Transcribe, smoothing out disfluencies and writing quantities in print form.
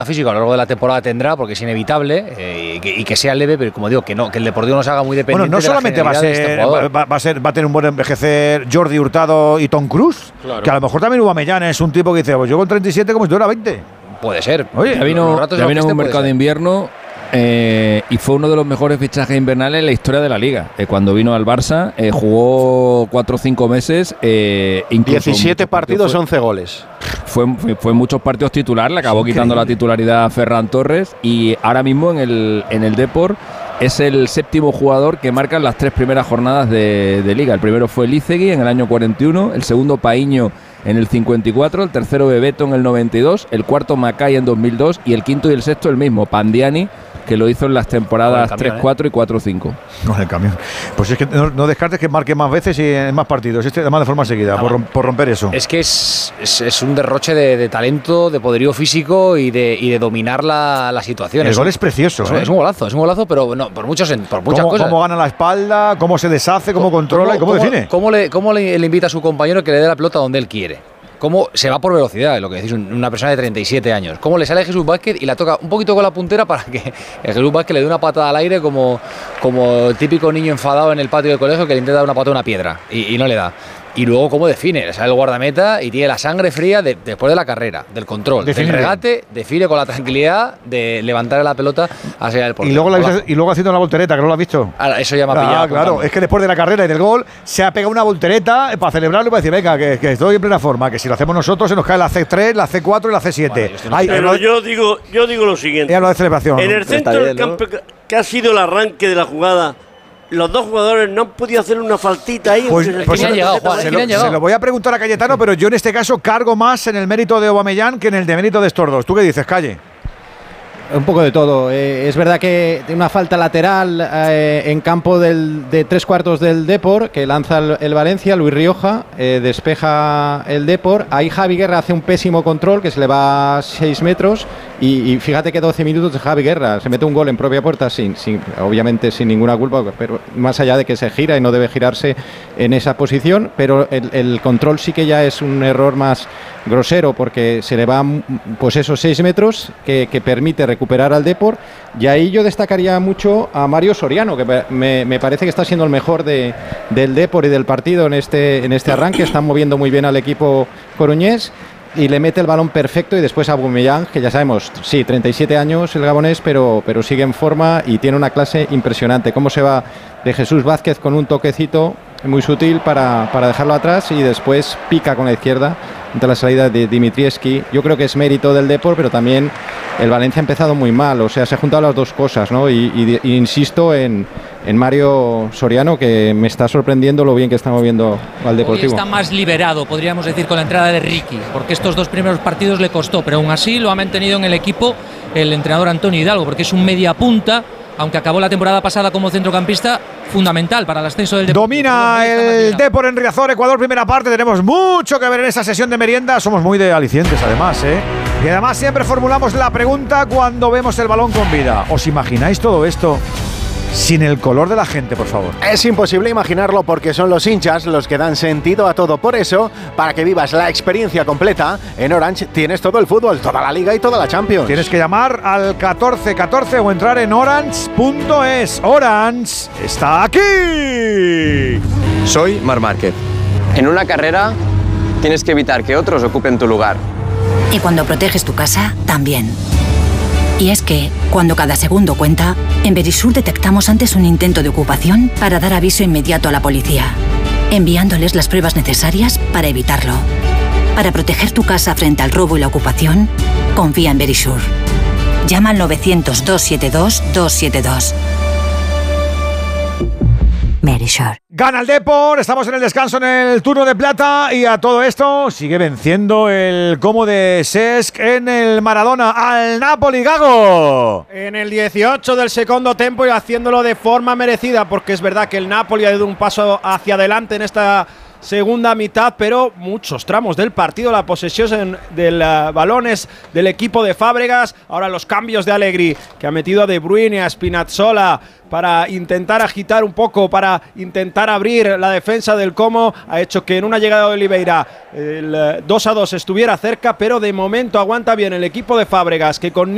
físico a lo largo de la temporada tendrá, porque es inevitable, y que sea leve, pero como digo, que el Deportivo no se haga muy dependiente. Bueno, no solamente va a tener un buen envejecer Jordi Hurtado y Tom Cruise, claro, que a lo mejor también Aubameyang es un tipo que dice, pues yo con 37 como si tuviera 20. Puede ser. Oye, ya vino en un mercado de invierno y fue uno de los mejores fichajes invernales en la historia de la Liga. Cuando vino al Barça, jugó 4 o 5 meses. 17 partidos, 11 goles. Fue en muchos partidos titular, le acabó quitando la titularidad a Ferran Torres, y ahora mismo en el Depor es el 7º jugador que marca en las 3 primeras jornadas de Liga. El primero fue Lizegui en el año 41, el segundo Paíño en el 54, el tercero Bebeto en el 92, el cuarto Macay en 2002 y el quinto y el sexto el mismo, Pandiani, que lo hizo en las temporadas 3-4 y 4-5. Con el camión. Pues es que no descartes que marque más veces y en más partidos, además de forma seguida, por romper eso. Es que es un derroche de talento, de poderío físico y de dominar la situación. El gol es precioso. Es un golazo, pero no, por muchas cosas. Cómo gana la espalda, cómo se deshace, cómo controla y cómo define. ¿Cómo le invita a su compañero que le dé la pelota donde él quiere? Cómo se va por velocidad, lo que decís, una persona de 37 años. Cómo le sale a Jesús Vázquez y la toca un poquito con la puntera para que Jesús Vázquez le dé una patada al aire como el típico niño enfadado en el patio del colegio que le intenta dar una patada a una piedra y no le da. Y luego cómo define, le sale el guardameta y tiene la sangre fría después de la carrera, del control, del regate, define con la tranquilidad de levantar la pelota hacia el portero. Y luego haciendo una voltereta, que no lo has visto. Ahora, eso ya me ha pillado. Claro, es que después de la carrera y del gol se ha pegado una voltereta para celebrarlo y para decir, venga, que estoy en plena forma, que si lo hacemos nosotros se nos cae la C3, la C4 y la C7. Vale, pero yo digo lo siguiente. Hablo de celebración. En el centro del campo, que ha sido el arranque de la jugada, los dos jugadores no han podido hacer una faltita ahí. Se lo voy a preguntar a Cayetano, pero yo en este caso cargo más en el mérito de Aubameyang que en el de mérito de estos dos. ¿Tú qué dices, Calle? Un poco de todo. Es verdad que tiene una falta lateral en campo de 3/4 del Depor, que lanza el Valencia, Luis Rioja, despeja el Depor. Ahí Javi Guerra hace un pésimo control, que se le va a 6 metros. Y fíjate que 12 minutos de Javi Guerra, se mete un gol en propia puerta, obviamente sin ninguna culpa, pero más allá de que se gira y no debe girarse en esa posición. Pero el control sí que ya es un error más grosero, porque se le van pues esos 6 metros que permite recuperar al Depor. Y ahí yo destacaría mucho a Mario Soriano, que me parece que está siendo el mejor del Depor y del partido en este arranque. Están moviendo muy bien al equipo coruñés y le mete el balón perfecto. Y después a Aubameyang, que ya sabemos, sí, 37 años el gabonés, pero sigue en forma y tiene una clase impresionante. Cómo se va de Jesús Vázquez con un toquecito muy sutil para dejarlo atrás, y después pica con la izquierda ante la salida de Dimitrievski. Yo creo que es mérito del Depor, pero también el Valencia ha empezado muy mal, o sea, se han juntado las dos cosas, ¿no? Y insisto en Mario Soriano, que me está sorprendiendo lo bien que está moviendo al Deportivo. Hoy está más liberado, podríamos decir, con la entrada de Ricky, porque estos 2 primeros partidos le costó, pero aún así lo ha mantenido en el equipo el entrenador Antonio Hidalgo, porque es un media punta, aunque acabó la temporada pasada como centrocampista, fundamental para el ascenso del Depor. Domina el Depor en Riazor, Ecuador, primera parte. Tenemos mucho que ver en esa sesión de merienda. Somos muy de alicientes, además, ¿eh? Y además siempre formulamos la pregunta cuando vemos el balón con vida. ¿Os imagináis todo esto sin el color de la gente, por favor? Es imposible imaginarlo, porque son los hinchas los que dan sentido a todo. Por eso, para que vivas la experiencia completa, en Orange tienes todo el fútbol, toda la Liga y toda la Champions. Tienes que llamar al 1414 o entrar en orange.es. Orange está aquí. Soy Marc Márquez. En una carrera tienes que evitar que otros ocupen tu lugar. Y cuando proteges tu casa, también. Y es que, cuando cada segundo cuenta, en Verisur detectamos antes un intento de ocupación para dar aviso inmediato a la policía, enviándoles las pruebas necesarias para evitarlo. Para proteger tu casa frente al robo y la ocupación, confía en Verisur. Llama al 900-272-272. Verisur. Gana el Depor, estamos en el descanso en el turno de plata, y a todo esto sigue venciendo el Como de Cesc en el Maradona al Napoli. Gago. En el 18 del segundo tiempo, y haciéndolo de forma merecida, porque es verdad que el Napoli ha dado un paso hacia adelante en esta segunda mitad, pero muchos tramos del partido la posesión del balones del equipo de Fábregas. Ahora los cambios de Allegri, que ha metido a De Bruyne, a Spinazzola, para intentar agitar un poco, para intentar abrir la defensa del Como. Ha hecho que en una llegada de Oliveira el 2-2 estuviera cerca, pero de momento aguanta bien el equipo de Fábregas, que con